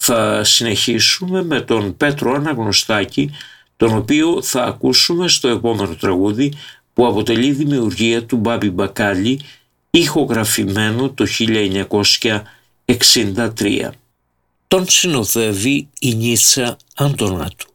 Θα συνεχίσουμε με τον Πέτρο Αναγνωστάκη, τον οποίο θα ακούσουμε στο επόμενο τραγούδι, που αποτελεί δημιουργία του Μπάμπη Μπακάλι, ηχογραφημένο το 1963. Τον συνοδεύει η Νίτσα Αντωνάτου.